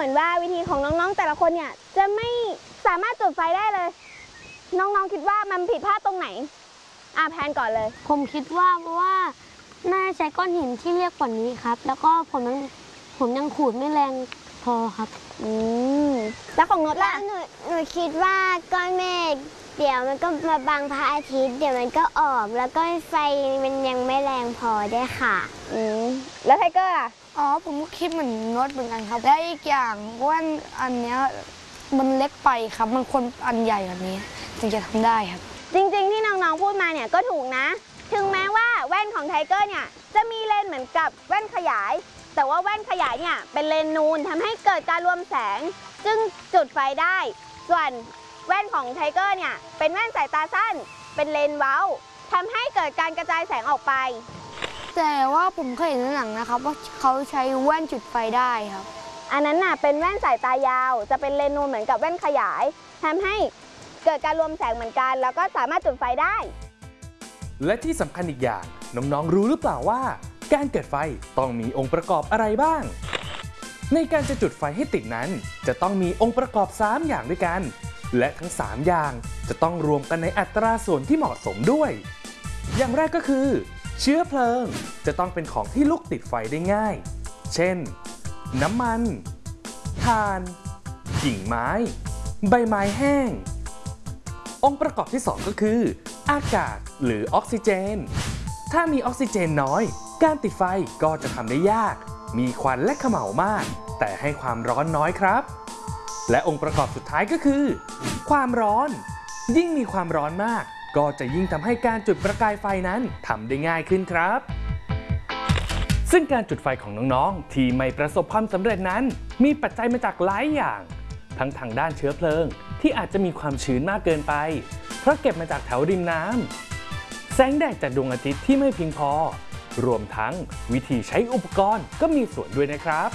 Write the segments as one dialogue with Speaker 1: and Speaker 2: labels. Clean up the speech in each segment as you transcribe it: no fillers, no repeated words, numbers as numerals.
Speaker 1: มือนว่าวิธีของน้องๆแต่ละคนเนี่ยจะไม่สามารถจุดไฟได้เลยน้องๆคิดว่ามันผิดพลาดตรงไหนแพนก่อนเลย
Speaker 2: ผมคิดว่าเพราะว่าน่าใช้ก้อนหินที่เรียกกว่านี้ครับแล้วก็ผมยังขูดไม่แรงพอครับ
Speaker 1: แล้วของโน้ตล่ะ
Speaker 3: หนูคิดว่าก้อนเมฆเดี๋ยวมันก็มาบังพระอาทิตย์เดี๋ยวมันก็ออกแล้วก็ไฟมันยังไม่แรงพอได้ค่ะ
Speaker 1: แล้วไทเกอร์ล่ะ
Speaker 4: ผมคิดเหมือนโน้ตเหมือนกันครับและอีกอย่างว่าอันเนี้ยมันเล็กไปครับมันควรอันใหญ่กว่านี้ถึงจะทำได้ครับ
Speaker 1: จริงๆที่น้องๆพูดมาเนี่ยก็ถูกนะถึงแม้ว่าแว่นของไทเกอร์เนี่ยจะมีเลนส์เหมือนกับแว่นขยายแต่ว่าแว่นขยายเนี่ยเป็นเลนส์นูนทำให้เกิดการรวมแสงจึงจุดไฟได้ส่วนแว่นของไทเกอร์เนี่ยเป็นแว่นสายตาสั้นเป็นเลนส์เว้าทำให้เกิดการกระจายแสงออกไป
Speaker 4: แต่ว่าผมเคยเห็นในหนังนะครับว่าเขาใช้แว่นจุดไฟได้ครับ
Speaker 1: อันนั้นน่ะเป็นแว่นสายตายาวจะเป็นเลนส์นูนเหมือนกับแว่นขยายทำให้เกิดการรวมแสงเหมือนกันแล้วก็สามารถจุดไฟได้
Speaker 5: และที่สำคัญอีกอย่างน้องๆรู้หรือเปล่าว่าการเกิดไฟต้องมีองค์ประกอบอะไรบ้างในการจะจุดไฟให้ติดนั้นจะต้องมีองค์ประกอบ3อย่างด้วยกันและทั้ง3อย่างจะต้องรวมกันในอัตราส่วนที่เหมาะสมด้วยอย่างแรกก็คือเชื้อเพลิงจะต้องเป็นของที่ลุกติดไฟได้ง่ายเช่นน้ำมันถ่านกิ่งไม้ใบไม้แห้งองค์ประกอบที่2ก็คืออากาศหรือออกซิเจนถ้ามีออกซิเจนน้อยการติดไฟก็จะทำได้ยากมีควันและเขม่ามากแต่ให้ความร้อนน้อยครับและองค์ประกอบสุดท้ายก็คือความร้อนยิ่งมีความร้อนมากก็จะยิ่งทำให้การจุดประกายไฟนั้นทำได้ง่ายขึ้นครับซึ่งการจุดไฟของน้องๆที่ไม่ประสบความสำเร็จนั้นมีปัจจัยมาจากหลายอย่างทั้งทางด้านเชื้อเพลิงที่อาจจะมีความชื้นมากเกินไปเพราะเก็บมาจากแถวริมน้ำแสงแดดจากดวงอาทิตย์ที่ไม่เพียงพอรวมทั้งวิธีใช้อุปกรณ์ก็มีส่วนด้วยนะครับ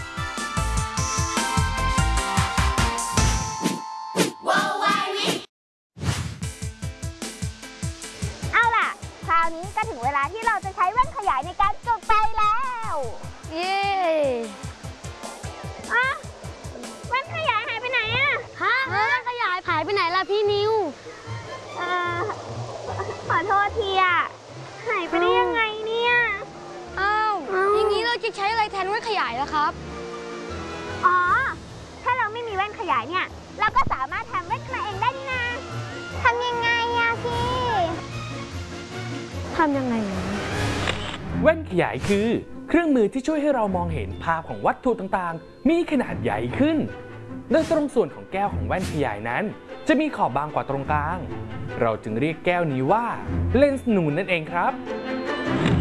Speaker 1: เอาล่ะคราวนี้ก็ถึงเวลาที่เราจะใช้แว่นขยายในการจุดไฟแล้ว
Speaker 4: เย้
Speaker 1: แว่นขยายหายไปไหนอะ
Speaker 2: แว่นขยายหายไปไหนล่ะพี่นิว
Speaker 1: ขอโทษทีอะหายไปได้ยังไงเนี่ย
Speaker 4: อย่างนี้เราจะใช้อะไรแทนแว่นขยายล่ะครับ
Speaker 1: ถ้าเราไม่มีแว่นขยายเนี่ยเราก็สามารถทำแว่นมาเองได้นี่นะทำยังไงอะพี่
Speaker 2: ทำยังไง
Speaker 5: แว่นขยายคือเครื่องมือที่ช่วยให้เรามองเห็นภาพของวัตถุต่างๆมีขนาดใหญ่ขึ้นโดยตรงส่วนของแก้วของแว่นขยายนั้นจะมีขอบบางกว่าตรงกลางเราจึงเรียกแก้วนี้ว่าเลนส์นูนนั่นเองครับ